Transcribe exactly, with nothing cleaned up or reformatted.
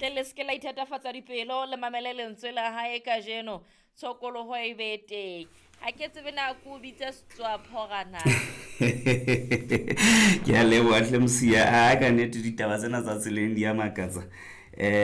tle le ske la ithatafatsa dipelo le mamele lentswe la hae ka jeno tshokoloho e be teng ha ke tsebe na ko bitsa setswapho gana ke a leboga hle Mosia a ka nnete ditaba tsena tsa tseleng di a makatsa eh